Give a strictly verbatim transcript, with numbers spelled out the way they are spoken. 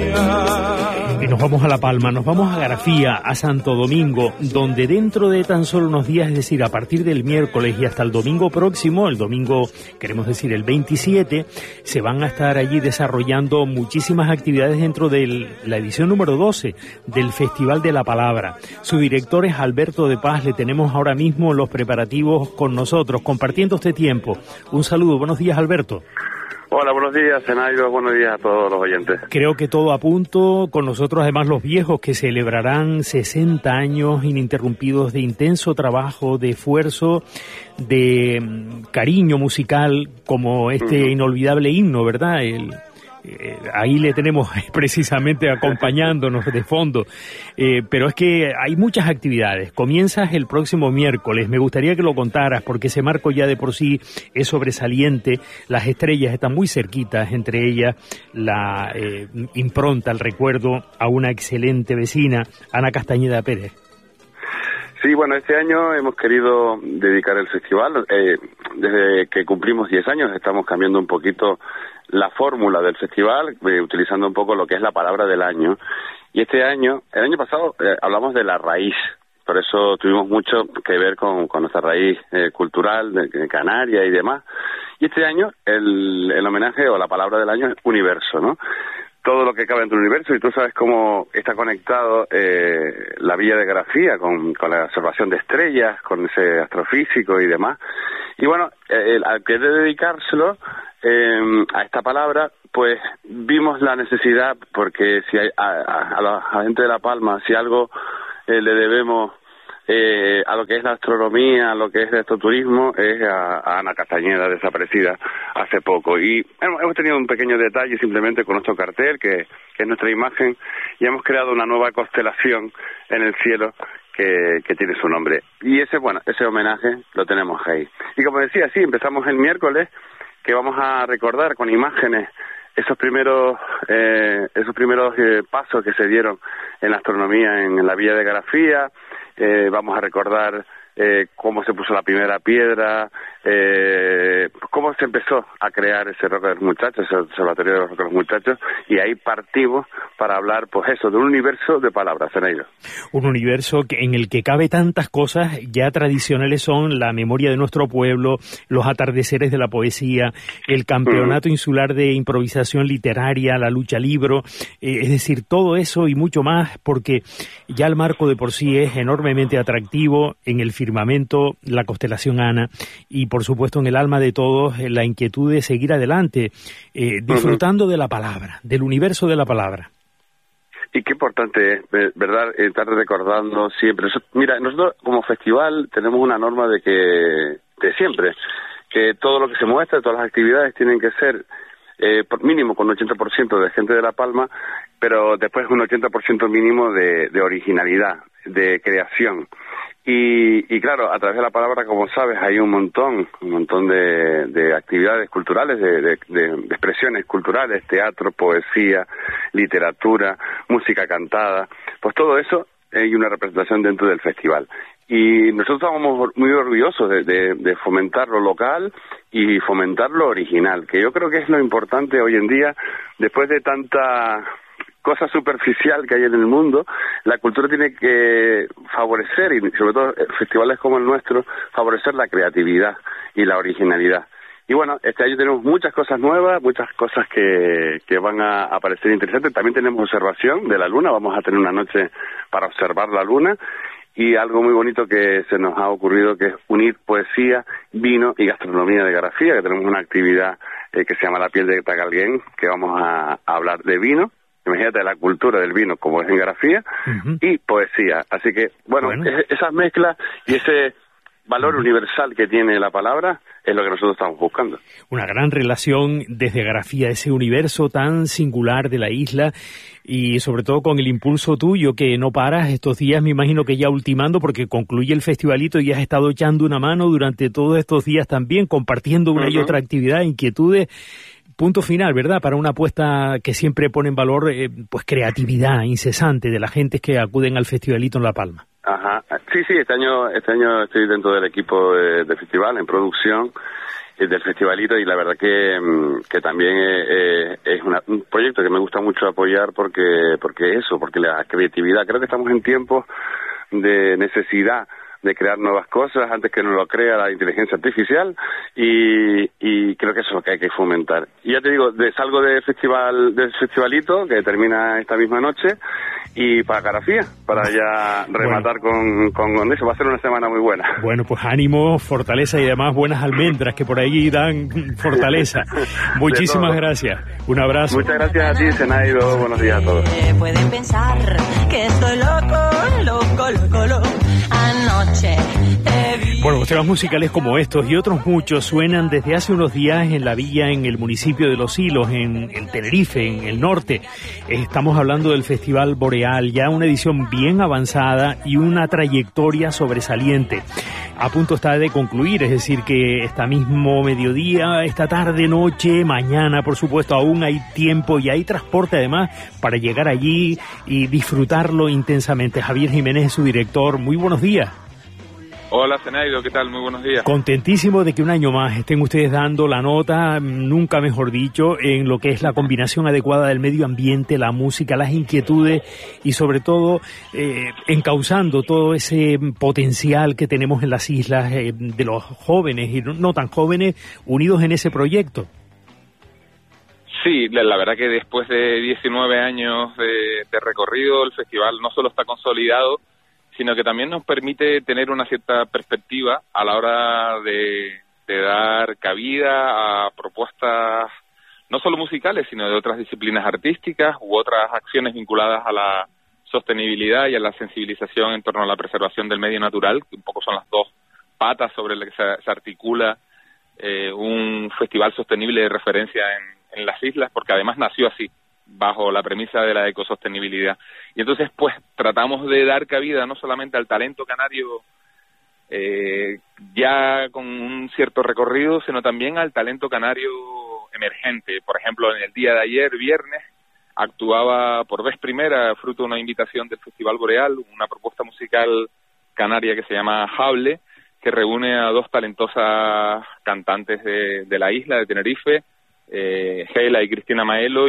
Y nos vamos a La Palma, nos vamos a Garafía, a Santo Domingo, donde dentro de tan solo unos días, es decir, a partir del miércoles y hasta el domingo próximo, el domingo, queremos decir el veintisiete, se van a estar allí desarrollando muchísimas actividades dentro de la edición número doce del Festival de la Palabra. Su director es Alberto de Paz, le tenemos ahora mismo los preparativos con nosotros, compartiendo este tiempo. Un saludo, buenos días, Alberto. Hola, buenos días, Zenaida, buenos días a todos los oyentes. Creo que todo a punto, con nosotros además los viejos que celebrarán sesenta años ininterrumpidos de intenso trabajo, de esfuerzo, de um, cariño musical, como este uh-huh. inolvidable himno, ¿verdad? El... Eh, ahí le tenemos precisamente acompañándonos de fondo, eh, pero es que hay muchas actividades. Comienzas el próximo miércoles, me gustaría que lo contaras porque ese marco ya de por sí es sobresaliente, las estrellas están muy cerquitas, entre ellas la eh, impronta, el recuerdo a una excelente vecina, Ana Castañeda Pérez. Sí, bueno, este año hemos querido dedicar el festival, eh, desde que cumplimos diez años estamos cambiando un poquito la fórmula del festival, eh, utilizando un poco lo que es la palabra del año. Y este año, el año pasado eh, hablamos de la raíz, por eso tuvimos mucho que ver con, con nuestra raíz eh, cultural de, de Canarias y demás. Y este año el, el homenaje o la palabra del año es universo, ¿no? Todo lo que cabe dentro del universo, y tú sabes cómo está conectado eh, la Villa de Garafía con, con la observación de estrellas, con ese astrofísico y demás. Y bueno, eh, al querer dedicárselo eh, a esta palabra, pues vimos la necesidad, porque si hay, a, a, a la a gente de La Palma, si algo eh, le debemos eh, a lo que es la astronomía, a lo que es el astroturismo, es a, a Ana Castañeda, desaparecida hace poco. Y hemos, hemos tenido un pequeño detalle simplemente con nuestro cartel, que, que es nuestra imagen, y hemos creado una nueva constelación en el cielo que, que tiene su nombre. Y ese, bueno, ese homenaje lo tenemos ahí. Y como decía, sí, empezamos el miércoles, que vamos a recordar con imágenes esos primeros eh, esos primeros eh, pasos que se dieron en la astronomía en, en la Villa de Garafía. Eh, vamos a recordar eh, cómo se puso la primera piedra, eh, cómo se empezó a crear ese Roca de los Muchachos, ese observatorio de los Roca de los Muchachos, y ahí partimos para hablar, pues eso, de un universo de palabras, Zenaida. Un universo que, en el que cabe tantas cosas ya tradicionales, son la memoria de nuestro pueblo, los atardeceres de la poesía, el campeonato uh-huh. insular de improvisación literaria, la lucha libro, eh, es decir, todo eso y mucho más, porque ya el marco de por sí es enormemente atractivo, en el firmamento, la constelación Ana, y por supuesto en el alma de todos la inquietud de seguir adelante, eh, disfrutando uh-huh. de la palabra, del universo de la palabra. Y qué importante es, ¿verdad?, estar recordando siempre. Mira, nosotros como festival tenemos una norma de que, de siempre, que todo lo que se muestra, todas las actividades tienen que ser eh, por mínimo con un ochenta por ciento de gente de La Palma, pero después un ochenta por ciento mínimo de, de originalidad, de creación. Y, y claro, a través de la palabra, como sabes, hay un montón, un montón de, de actividades culturales, de, de, de expresiones culturales, teatro, poesía, literatura, música cantada, pues todo eso hay una representación dentro del festival. Y nosotros estamos muy orgullosos de, de, de fomentar lo local y fomentar lo original, que yo creo que es lo importante hoy en día, después de tanta cosa superficial que hay en el mundo. La cultura tiene que favorecer, y sobre todo festivales como el nuestro, favorecer la creatividad y la originalidad. Y bueno, este año tenemos muchas cosas nuevas, muchas cosas que, que van a, a parecer interesantes. También tenemos observación de la luna, vamos a tener una noche para observar la luna, y algo muy bonito que se nos ha ocurrido, que es unir poesía, vino y gastronomía de Garafía, que tenemos una actividad eh, que se llama La Piel de Tagalguén, que vamos a, a hablar de vino. Imagínate la cultura del vino como es en Garafía, uh-huh. y poesía. Así que, bueno, bueno. Es, esas mezclas y ese valor uh-huh. universal que tiene la palabra es lo que nosotros estamos buscando. Una gran relación desde Garafía, ese universo tan singular de la isla, y sobre todo con el impulso tuyo que no paras estos días, me imagino que ya ultimando, porque concluye el festivalito y has estado echando una mano durante todos estos días también, compartiendo una uh-huh. y otra actividad, inquietudes. Punto final, ¿verdad?, para una apuesta que siempre pone en valor eh, pues creatividad incesante de la gente que acuden al festivalito en La Palma. Ajá, sí, sí, este año este año estoy dentro del equipo de, de festival, en producción, del festivalito, y la verdad que, que también eh, es una, un proyecto que me gusta mucho apoyar porque porque eso, porque la creatividad, creo que estamos en tiempos de necesidad de crear nuevas cosas antes que nos lo crea la inteligencia artificial, y, y creo que eso es lo que hay que fomentar. Y ya te digo, de, salgo del festival del festivalito, que termina esta misma noche, y para Carafía, para ya rematar bueno. con, con eso. Va a ser una semana muy buena. Bueno, pues ánimo, fortaleza y además buenas almendras que por ahí dan fortaleza. Muchísimas gracias. Un abrazo. Muchas gracias a ti, Zenaido. Buenos días a todos. Pueden pensar que estoy loco, loco, loco, loco. Anoche te vi. Bueno, temas musicales como estos y otros muchos suenan desde hace unos días en la villa, en el municipio de Los Silos, en, en Tenerife, en el norte. Estamos hablando del Festival Boreal, ya una edición bien avanzada y una trayectoria sobresaliente. A punto está de concluir, es decir que esta mismo mediodía, esta tarde, noche, mañana, por supuesto, aún hay tiempo y hay transporte además para llegar allí y disfrutarlo intensamente. Javier Jiménez es su director. Muy buenos días. Hola, Zenaido, ¿qué tal? Muy buenos días. Contentísimo de que un año más estén ustedes dando la nota, nunca mejor dicho, en lo que es la combinación adecuada del medio ambiente, la música, las inquietudes y sobre todo eh, encauzando todo ese potencial que tenemos en las islas eh, de los jóvenes y no, no tan jóvenes unidos en ese proyecto. Sí, la, la verdad que después de diecinueve años de, de recorrido, el festival no solo está consolidado, sino que también nos permite tener una cierta perspectiva a la hora de, de dar cabida a propuestas no solo musicales, sino de otras disciplinas artísticas u otras acciones vinculadas a la sostenibilidad y a la sensibilización en torno a la preservación del medio natural, que un poco son las dos patas sobre las que se, se articula eh, un festival sostenible de referencia en, en las islas, porque además nació así, bajo la premisa de la ecosostenibilidad. Y entonces, pues, tratamos de dar cabida no solamente al talento canario eh, ya con un cierto recorrido, sino también al talento canario emergente. Por ejemplo, en el día de ayer, viernes, actuaba por vez primera, fruto de una invitación del Festival Boreal, una propuesta musical canaria que se llama Jable, que reúne a dos talentosas cantantes de, de la isla, de Tenerife, eh, Gela y Cristina Maelo,